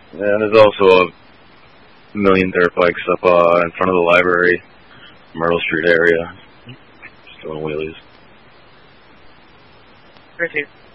And there's also a million dirt bikes up in front of the library, Myrtle Street area, just doing wheelies. Proceed.